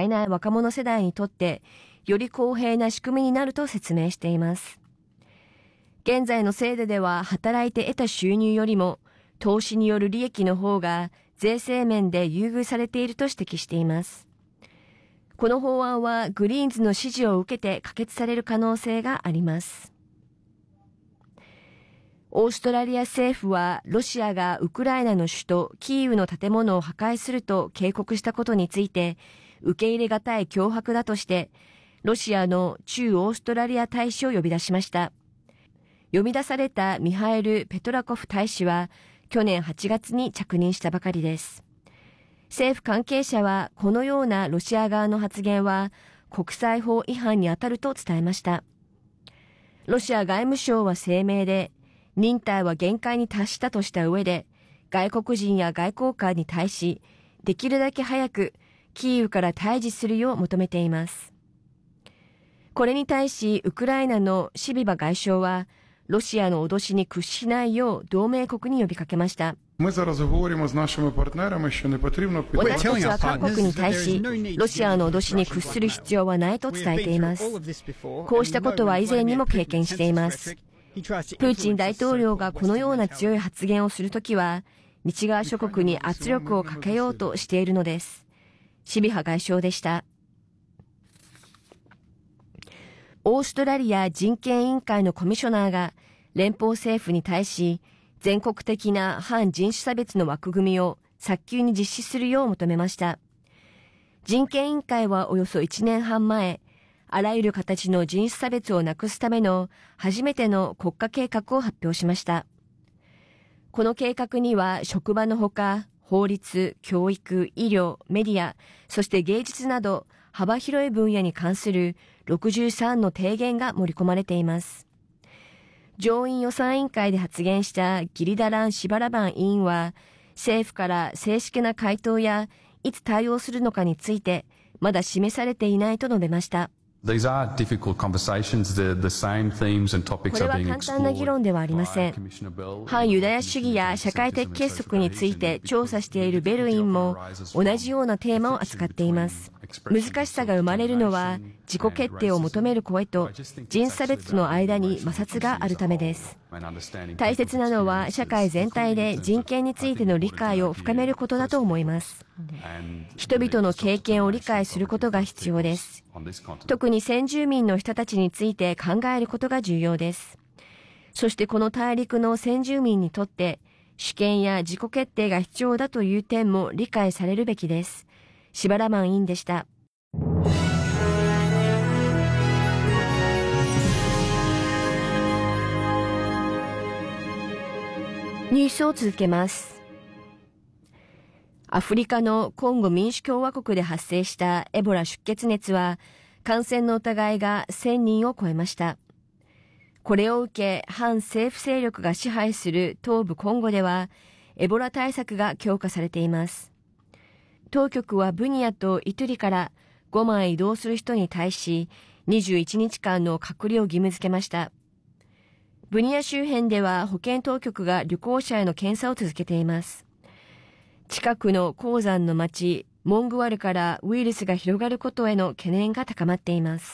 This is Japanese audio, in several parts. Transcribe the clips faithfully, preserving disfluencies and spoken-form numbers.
えない若者世代にとってより公平な仕組みになると説明しています。現在の制度では働いて得た収入よりも投資による利益の方が税制面で優遇されていると指摘しています。この法案はグリーンズの支持を受けて可決される可能性があります。オーストラリア政府はロシアがウクライナの首都キーウの建物を破壊すると警告したことについて受け入れがたい脅迫だとしてロシアの駐オーストラリア大使を呼び出しました。呼び出されたミハエル・ペトラコフ大使は去年はちがつに着任したばかりです。政府関係者はこのようなロシア側の発言は国際法違反に当たると伝えました。ロシア外務省は声明で忍耐は限界に達したとした上で外国人や外交官に対しできるだけ早くキーウから退治するよう求めています。これに対しウクライナのシビバ外相はロシアの脅しに屈しないよう同盟国に呼びかけました。私たちは各国に対しロシアの脅しに屈する必要はないと伝えています。こうしたことは以前にも経験しています。プーチン大統領がこのような強い発言をするときは西側諸国に圧力をかけようとしているのです。シビハ外相でした。オーストラリア人権委員会のコミッショナーが連邦政府に対し全国的な反人種差別の枠組みを早急に実施するよう求めました。人権委員会はおよそいちねんはん前、あらゆる形の人種差別をなくすための初めての国家計画を発表しました。この計画には職場のほか、法律、教育、医療、メディア、そして芸術など幅広い分野に関するろくじゅうさんの提言が盛り込まれています。上院予算委員会で発言したギリダラン・シバラバン委員は、政府から正式な回答やいつ対応するのかについてまだ示されていないと述べました。これは簡単な議論ではありません。反ユダヤ主義や社会的結束について調査しているベルインも同じようなテーマを扱っています。難しさが生まれるのは自己決定を求める声と人種差別の間に摩擦があるためです。大切なのは社会全体で人権についての理解を深めることだと思います。人々の経験を理解することが必要です。特に先住民の人たちについて考えることが重要です。そしてこの大陸の先住民にとって主権や自己決定が必要だという点も理解されるべきです。シバラマン委員でした。ニュースを続けます。アフリカのコンゴ民主共和国で発生したエボラ出血熱は感染の疑いがせんにんを超えました。これを受け反政府勢力が支配する東部コンゴではエボラ対策が強化されています。当局はブニアとイトゥリからごマイ移動する人に対しにじゅういちにちかんの隔離を義務付けました。ブニア周辺では保健当局が旅行者への検査を続けています。近くの鉱山の町モングワルからウイルスが広がることへの懸念が高まっています。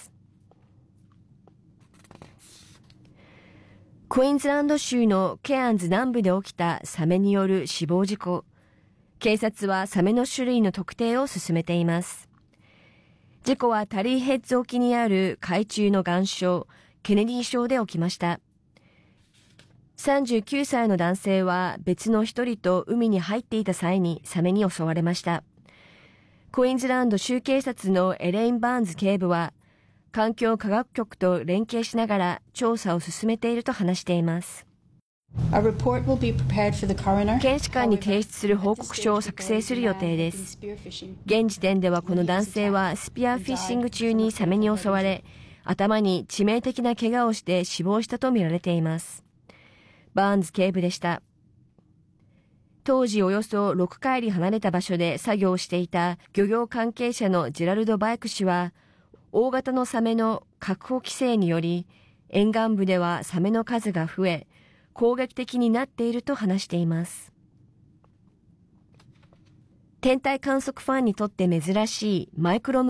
クイーンズランド州のケアンズ南部で起きたサメによる死亡事故。警察はサメの種類の特定を進めています。事故はタリーヘッズ沖にある海中の岩礁ケネディ礁で起きました。さんじゅうきゅうさいの男性は別の一人と海に入っていた際にサメに襲われました。クイーンズランド州警察のエレイン・バーンズ警部は環境科学局と連携しながら調査を進めていると話しています。検視官に提出する報告書を作成する予定です。現時点ではこの男性はスピアフィッシング中にサメに襲われ、頭に致命的な怪我をして死亡したとみられています。バーンズ警部でした。当時およそろくカイリ離れた場所で作業をしていた漁業関係者のジェラルド・バイク氏は、大型のサメの確保規制により、沿岸部ではサメの数が増え、攻撃的になっていると話しています。天体観測ファンにとって珍しいマイクロム